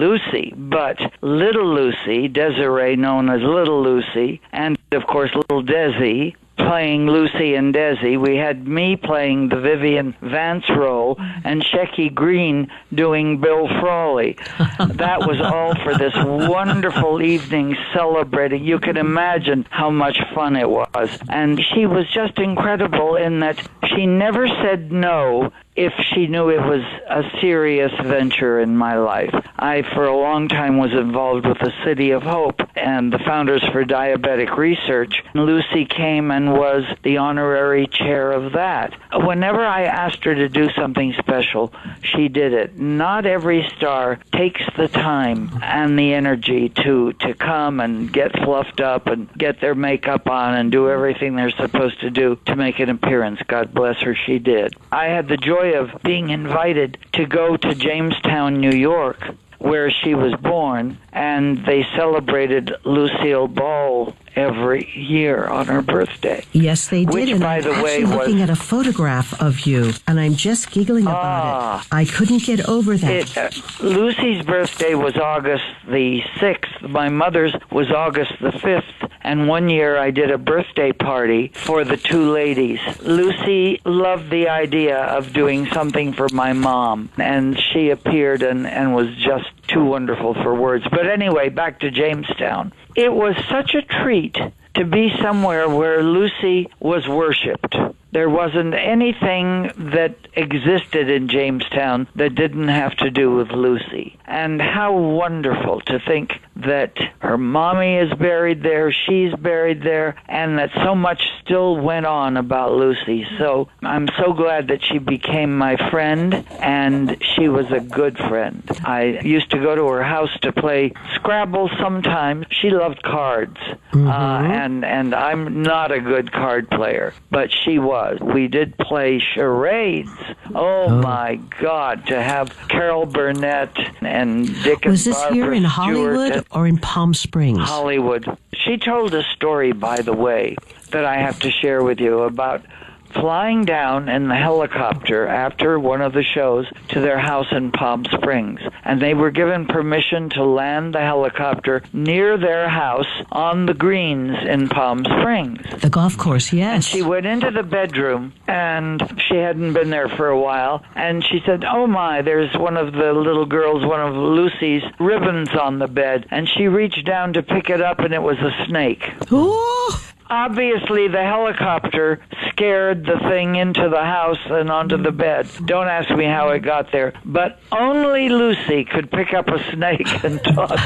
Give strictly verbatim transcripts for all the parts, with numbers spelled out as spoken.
Lucy, but Little Lucy, Desiree known as Little Lucy, and of course Little Desi, playing Lucy and Desi. We had me playing the Vivian Vance role and Shecky Green doing Bill Frawley. That was all for this wonderful evening celebrating. You can imagine how much fun it was. And she was just incredible in that she never said no if she knew it was a serious venture in my life. I, for a long time, was involved with the City of Hope and the Founders for Diabetic Research. Lucy came and was the honorary chair of that. Whenever I asked her to do something special, she did it. Not every star takes the time and the energy to, to come and get fluffed up and get their makeup on and do everything they're supposed to do to make an appearance. God bless her, she did. I had the joy of being invited to go to Jamestown, New York, where she was born, and they celebrated Lucille Ball every year on her birthday. Yes, they did. Which, and by I'm the actually way, was looking at a photograph of you, and I'm just giggling about ah, it. I couldn't get over that. It, uh, Lucy's birthday was August the sixth. My mother's was August the fifth. And one year I did a birthday party for the two ladies. Lucy loved the idea of doing something for my mom, and she appeared and, and was just too wonderful for words. But anyway, back to Jamestown. It was such a treat to be somewhere where Lucy was worshipped. There wasn't anything that existed in Jamestown that didn't have to do with Lucy. And how wonderful to think that her mommy is buried there, she's buried there, and that so much still went on about Lucy. So I'm so glad that she became my friend, and she was a good friend. I used to go to her house to play Scrabble sometimes. She loved cards, mm-hmm. uh, and, and I'm not a good card player, but she was. We did play charades. Oh, oh. my God, to have Carol Burnett and Dick and Was this Barbara here in Hollywood or in Palm Springs? Hollywood. She told a story, by the way, that I have to share with you about flying down in the helicopter after one of the shows to their house in Palm Springs. And they were given permission to land the helicopter near their house on the greens in Palm Springs. The golf course, yes. And she went into the bedroom, and she hadn't been there for a while, and she said, oh my, there's one of the little girls, one of Lucy's ribbons on the bed. And she reached down to pick it up, and it was a snake. Ooh! Obviously, the helicopter scared the thing into the house and onto the bed. Don't ask me how it got there. But only Lucy could pick up a snake and toss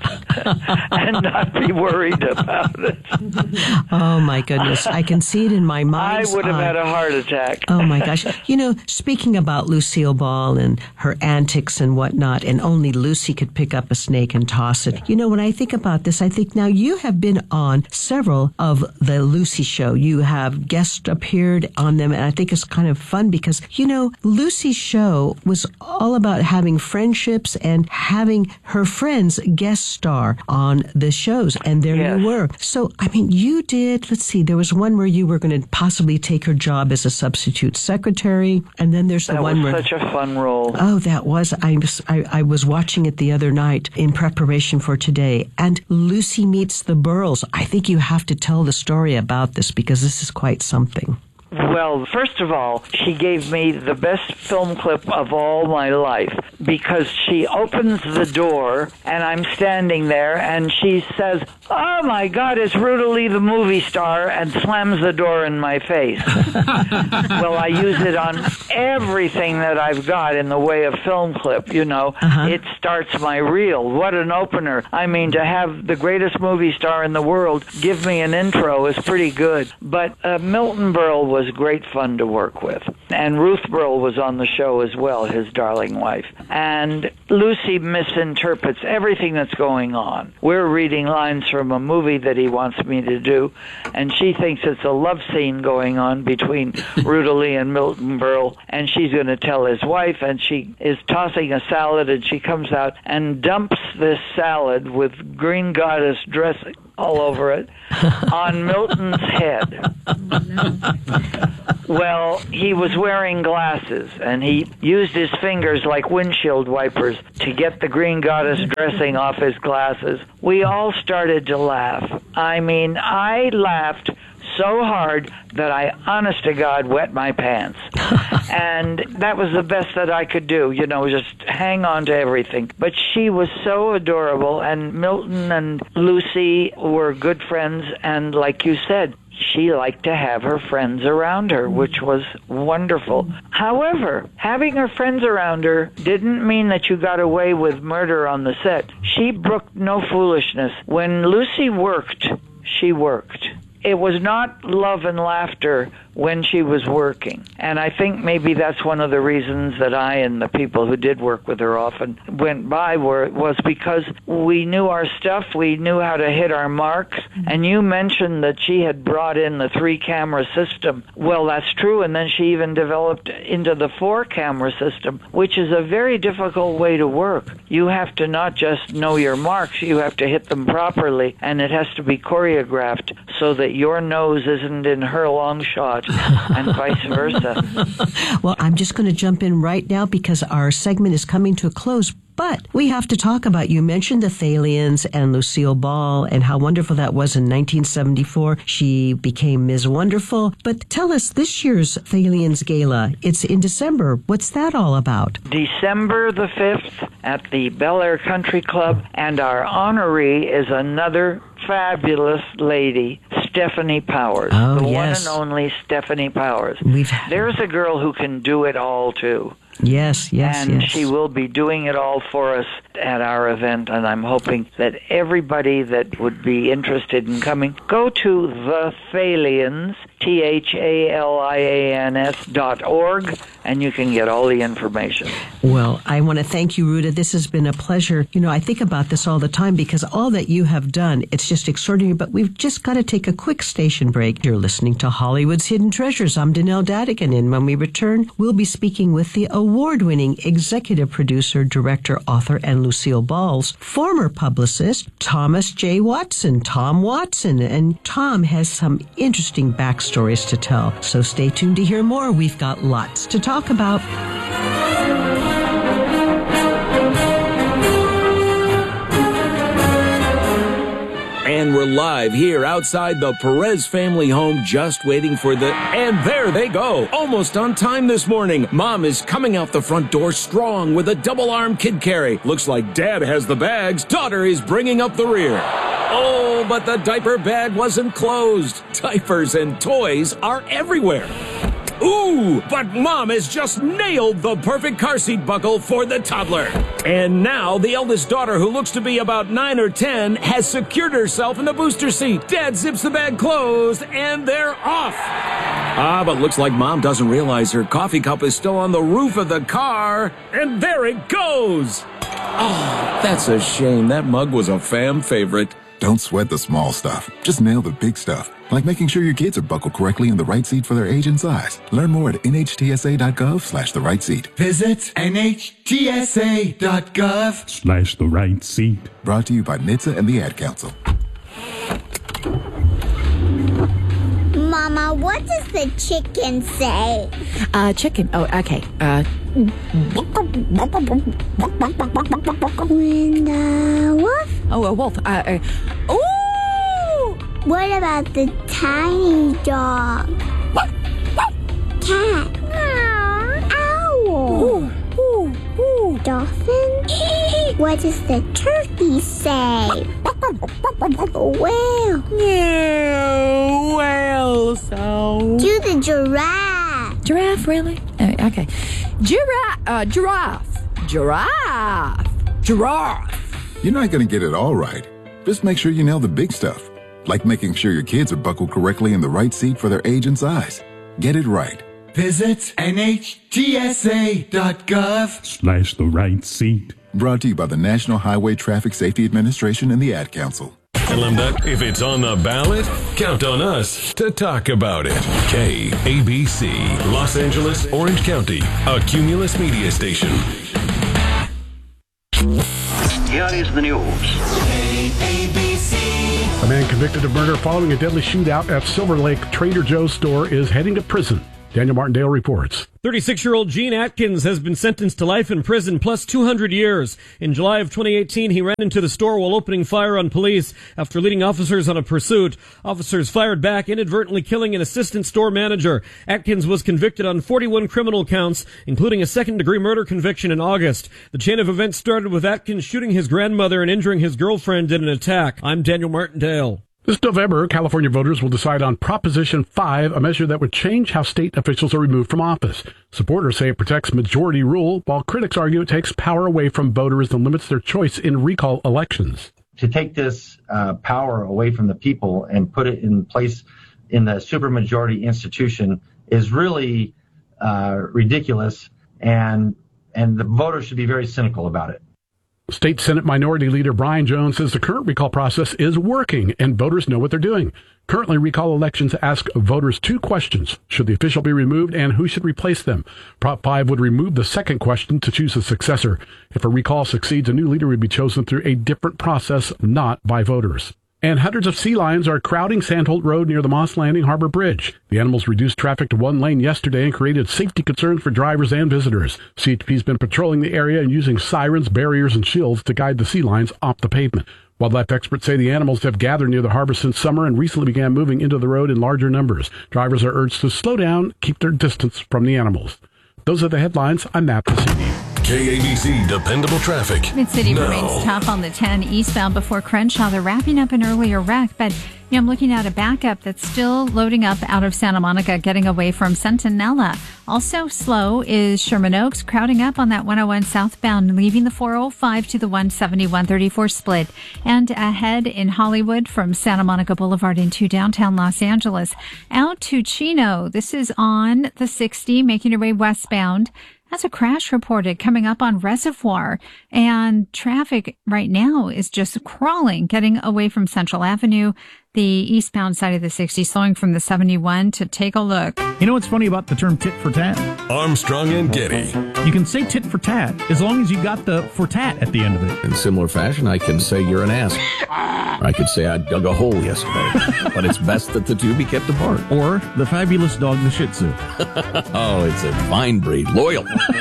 it and not be worried about it. Oh, my goodness. I can see it in my mind's I would have eye. had a heart attack. Oh, my gosh. You know, speaking about Lucille Ball and her antics and whatnot, and only Lucy could pick up a snake and toss it. You know, when I think about this, I think now you have been on several of the Lucy show. You have guest appeared on them, and I think it's kind of fun because, you know, Lucy's show was all about having friendships and having her friends guest star on the shows, and there yes. you were. So, I mean, you did, let's see, there was one where you were going to possibly take her job as a substitute secretary, and then there's the that one was where... such a fun role. Oh, that was, I was, I, I was watching it the other night in preparation for today, and Lucy Meets the Burls. I think you have to tell the story about this because this is quite something. Well, first of all, she gave me the best film clip of all my life because she opens the door and I'm standing there and she says, oh my God, it's Ruta Lee, the movie star, and slams the door in my face. Well, I use it on everything that I've got in the way of film clip, you know. Uh-huh. It starts my reel. What an opener. I mean, to have the greatest movie star in the world give me an intro is pretty good. But uh, Milton Berle was great fun to work with. And Ruth Berle was on the show as well, his darling wife. And Lucy misinterprets everything that's going on. We're reading lines from a movie that he wants me to do, and she thinks it's a love scene going on between Ruta Lee and Milton Berle, and she's going to tell his wife, and she is tossing a salad, and she comes out and dumps this salad with Green Goddess dressing all over it, on Milton's head. Well, he was wearing glasses, and he used his fingers like windshield wipers to get the green goddess dressing off his glasses. We all started to laugh. I mean, I laughed so hard that I, honest to God, wet my pants. And that was the best that I could do, you know, just hang on to everything. But she was so adorable, and Milton and Lucy were good friends, and like you said, she liked to have her friends around her, which was wonderful. However, having her friends around her didn't mean that you got away with murder on the set. She brooked no foolishness. When Lucy worked, she worked. It was not love and laughter when she was working. And I think maybe that's one of the reasons that I and the people who did work with her often went by were, was because we knew our stuff, we knew how to hit our marks. And you mentioned that she had brought in the three-camera system. Well, that's true, and then she even developed into the four-camera system, which is a very difficult way to work. You have to not just know your marks, you have to hit them properly, and it has to be choreographed so that your nose isn't in her long shot and vice versa. Well, I'm just going to jump in right now because our segment is coming to a close. But we have to talk about, you mentioned the Thalians and Lucille Ball and how wonderful that was in nineteen seventy-four. She became Miz Wonderful. But tell us, this year's Thalians Gala, it's in December. What's that all about? December the fifth at the Bel Air Country Club, and our honoree is another fabulous lady, Stephanie Powers. Oh, the yes. one and only Stephanie Powers. We've... There's a girl who can do it all, too. Yes, yes, and yes. she will be doing it all for us at our event, and I'm hoping that everybody that would be interested in coming, go to the Thalians, T H A L I A N S dot org, and you can get all the information. Well, I want to thank you, Ruta. This has been a pleasure. You know, I think about this all the time because all that you have done, it's just extraordinary, but we've just got to take a quick station break. You're listening to Hollywood's Hidden Treasures. I'm Danelle Dadigan, and when we return, we'll be speaking with the award-winning executive producer, director, author, and Lucille Ball's former publicist, Thomas J. Watson, Tom Watson. And Tom has some interesting backstories to tell. So stay tuned to hear more. We've got lots to talk about. And we're live here outside the Perez family home, just waiting for the... And there they go! Almost on time this morning. Mom is coming out the front door strong with a double-arm kid carry. Looks like Dad has the bags. Daughter is bringing up the rear. Oh, but the diaper bag wasn't closed. Diapers and toys are everywhere. Ooh, but Mom has just nailed the perfect car seat buckle for the toddler. And now the eldest daughter, who looks to be about nine or ten, has secured herself in the booster seat. Dad zips the bag closed, and they're off. Ah, but looks like Mom doesn't realize her coffee cup is still on the roof of the car. And there it goes. Oh, that's a shame. That mug was a fam favorite. Don't sweat the small stuff. Just nail the big stuff. Like making sure your kids are buckled correctly in the right seat for their age and size. Learn more at nhtsa.gov slash the right seat. Visit nhtsa.gov slash the right seat. Brought to you by N H T S A and the Ad Council. Mama, what does the chicken say? Uh, chicken. Oh, okay. Uh. When the wolf? Oh, a wolf. Uh, uh, ooh! What about the tiny dog? Cat? Owl? Ooh, ooh, ooh. Dolphin? What does the turkey say? Whale? Yeah, whale sound. Do the giraffe. Giraffe, really? Uh, okay. Giraffe. Uh, giraffe. Giraffe. Giraffe. You're not going to get it all right. Just make sure you nail the big stuff. Like making sure your kids are buckled correctly in the right seat for their age and size. Get it right. Visit nhtsa.gov slash the right seat. Brought to you by the National Highway Traffic Safety Administration and the Ad Council. Tell them that if it's on the ballot, count on us to talk about it. K A B C, Los Angeles, Orange County, a Cumulus media station. Here is the news. K A B C A man convicted of murder following a deadly shootout at Silver Lake Trader Joe's store is heading to prison. Daniel Martindale reports. thirty-six-year-old Gene Atkins has been sentenced to life in prison plus two hundred years. In July of twenty eighteen, he ran into the store while opening fire on police after leading officers on a pursuit. Officers fired back, inadvertently killing an assistant store manager. Atkins was convicted on forty-one criminal counts, including a second-degree murder conviction in August. The chain of events started with Atkins shooting his grandmother and injuring his girlfriend in an attack. I'm Daniel Martindale. This November, California voters will decide on Proposition five, a measure that would change how state officials are removed from office. Supporters say it protects majority rule, while critics argue it takes power away from voters and limits their choice in recall elections. To take this uh, power away from the people and put it in place in the supermajority institution is really uh, ridiculous, and and the voters should be very cynical about it. State Senate Minority Leader Brian Jones says the current recall process is working and voters know what they're doing. Currently, recall elections ask voters two questions. Should the official be removed and who should replace them? Prop five would remove the second question to choose a successor. If a recall succeeds, a new leader would be chosen through a different process, not by voters. And hundreds of sea lions are crowding Sandholt Road near the Moss Landing Harbor Bridge. The animals reduced traffic to one lane yesterday and created safety concerns for drivers and visitors. C H P's been patrolling the area and using sirens, barriers, and shields to guide the sea lions off the pavement. Wildlife experts say the animals have gathered near the harbor since summer and recently began moving into the road in larger numbers. Drivers are urged to slow down, keep their distance from the animals. Those are the headlines. I'm Matt Cassini. K A B C Dependable Traffic. Mid-City no. remains tough on the ten eastbound before Crenshaw. They're wrapping up an earlier wreck, but you know, I'm looking at a backup that's still loading up out of Santa Monica, getting away from Centinela. Also slow is Sherman Oaks, crowding up on that one oh one southbound, leaving the four oh five to the one seventy, one thirty-four split. And ahead in Hollywood from Santa Monica Boulevard into downtown Los Angeles. Out to Chino, this is on the sixty, making your way westbound. That's a crash reported coming up on Reservoir, and traffic right now is just crawling, getting away from Central Avenue, the eastbound side of the sixty, slowing from the seventy-one to take a look. You know what's funny about the term tit for tat? Armstrong and Getty. You can say tit for tat as long as you got the for tat at the end of it. In similar fashion, I can say you're an ass. I could say I dug a hole yesterday, but it's best that the two be kept apart. Or the fabulous dog, the Shih Tzu. Oh, it's a fine breed. Loyal.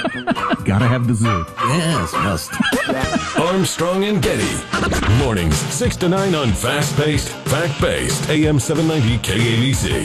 Gotta have the zoo. Yes, must. Armstrong and Getty. Mornings, six to nine on fast-paced, fact-based, A M seven ninety K A B C.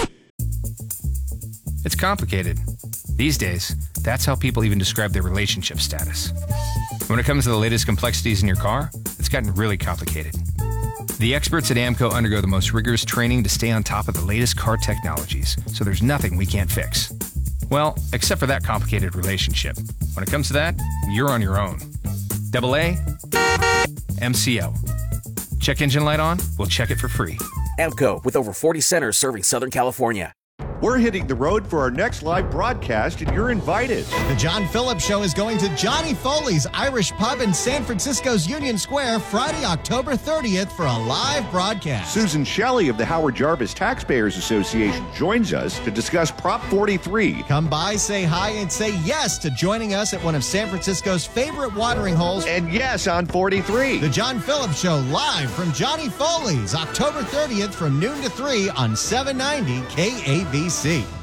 It's complicated. These days, that's how people even describe their relationship status. When it comes to the latest complexities in your car, it's gotten really complicated. The experts at AAMCO undergo the most rigorous training to stay on top of the latest car technologies, so there's nothing we can't fix. Well, except for that complicated relationship. When it comes to that, you're on your own. Double A, M C O. Check engine light on? We'll check it for free. AAMCO, with over forty centers serving Southern California. We're hitting the road for our next live broadcast, and you're invited. The John Phillips Show is going to Johnny Foley's Irish Pub in San Francisco's Union Square Friday, October thirtieth for a live broadcast. Susan Shelley of the Howard Jarvis Taxpayers Association joins us to discuss Prop forty-three. Come by, say hi, and say yes to joining us at one of San Francisco's favorite watering holes. And yes on forty-three. The John Phillips Show live from Johnny Foley's October thirtieth from noon to three on seven ninety K A B C.